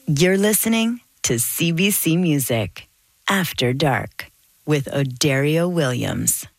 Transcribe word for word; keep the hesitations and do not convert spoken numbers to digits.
You're listening to C B C Music After Dark with Odario Williams.